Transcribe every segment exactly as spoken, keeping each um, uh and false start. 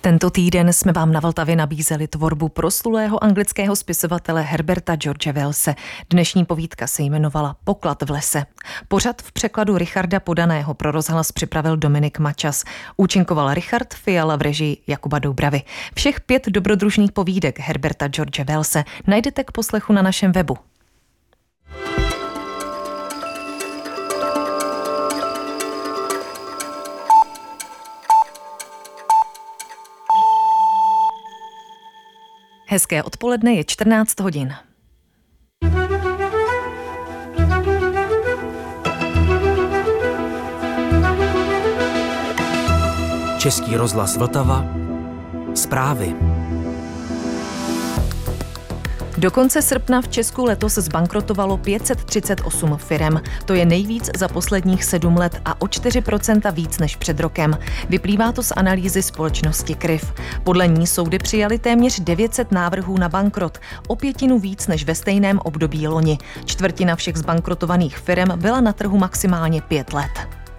Tento týden jsme vám na Vltavě nabízeli tvorbu proslulého anglického spisovatele Herberta George Wellse. Dnešní povídka se jmenovala Poklad v lese. Pořad v překladu Richarda Podaného pro rozhlas připravil Dominik Mačas. Účinkoval Richard Fiala v režii Jakuba Doubravy. Všech pět dobrodružných povídek Herberta George Wellse najdete k poslechu na našem webu. Hezké odpoledne, je čtrnáct hodin. Český rozhlas Vltava. Zprávy. Do konce srpna v Česku letos zbankrotovalo pět set třicet osm firem. To je nejvíc za posledních sedm let a o čtyři procenta víc než před rokem. Vyplývá to z analýzy společnosti Kryv. Podle ní soudy přijaly téměř devět set návrhů na bankrot, o pětinu víc než ve stejném období loni. Čtvrtina všech zbankrotovaných firem byla na trhu maximálně pět let.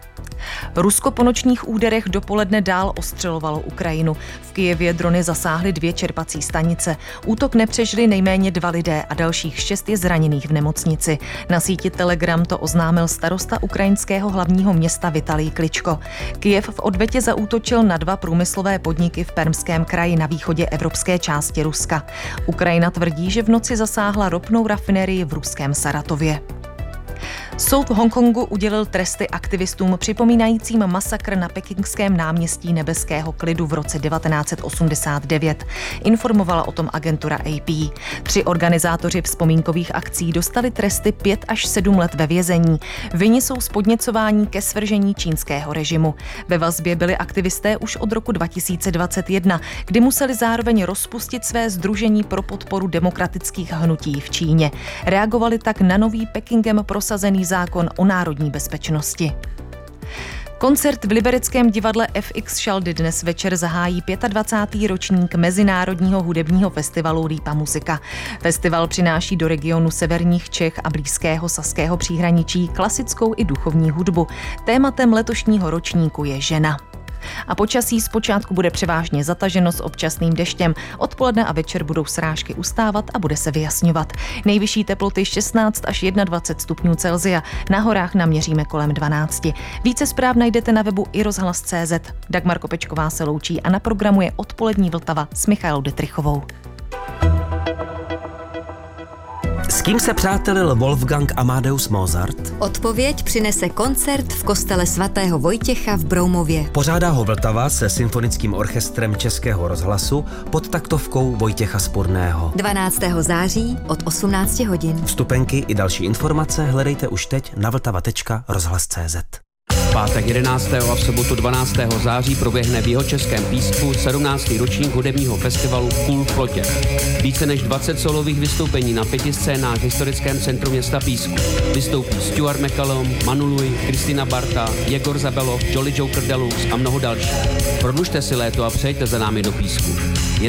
Rusko po nočních úderech dopoledne dál ostřelovalo Ukrajinu. V Kyjevě drony zasáhly dvě čerpací stanice. Útok nepřežili nejméně dva lidé a dalších šest je zraněných v nemocnici. Na síti Telegram to oznámil starosta ukrajinského hlavního města Vitalij Kličko. Kyjev v odvetě zaútočil na dva průmyslové podniky v Permském kraji na východě evropské části Ruska. Ukrajina tvrdí, že v noci zasáhla ropnou rafinerii v ruském Saratově. Soud v Hongkongu udělil tresty aktivistům připomínajícím masakr na pekingském náměstí Nebeského klidu v roce devatenáct set osmdesát devět. Informovala o tom agentura A P. Tři organizátoři vzpomínkových akcí dostali tresty pět až sedm let ve vězení. Vini jsou z podněcování ke svržení čínského režimu. Ve vazbě byli aktivisté už od roku dva tisíce dvacet jedna, kdy museli zároveň rozpustit své sdružení pro podporu demokratických hnutí v Číně. Reagovali tak na nový Pekingem prosazený zákon o národní bezpečnosti. Koncert v libereckém divadle F X Šaldy dnes večer zahájí dvacátý pátý ročník Mezinárodního hudebního festivalu Lípa muzika. Festival přináší do regionu severních Čech a blízkého saského příhraničí klasickou i duchovní hudbu. Tématem letošního ročníku je žena. A počasí zpočátku bude převážně zataženo s občasným deštěm. Odpoledne a večer budou srážky ustávat a bude se vyjasňovat. Nejvyšší teploty šestnáct až dvacet jedna stupňů Celsia. Na horách naměříme kolem dvanáct. Více zpráv najdete na webu i rozhlas tečka cé zet. Dagmar Kopečková se loučí a na programu je Odpolední Vltava s Michailou Dytrichovou. S kým se přátelil Wolfgang Amadeus Mozart? Odpověď přinese koncert v kostele svatého Vojtěcha v Broumově. Pořádá ho Vltava se symfonickým orchestrem Českého rozhlasu pod taktovkou Vojtěcha Spurného. dvanáctého září od osmnácti hodin. Vstupenky i další informace hledejte už teď na vltava tečka rozhlas tečka cé zet. V pátek jedenáctého a v sobotu dvanáctého září proběhne v Jihočeském Písku sedmnáctý ročník hudebního festivalu Cool v Plotě. Více než dvacet solových vystoupení na pěti scénách v historickém centru města Písku. Vystoupí Stuart McCallum, Manu Louis, Kristina Barta, Jegor Zabelov, Jolly Joker Deluxe a mnoho dalších. Prodlužte si léto a přejďte za námi do Písku.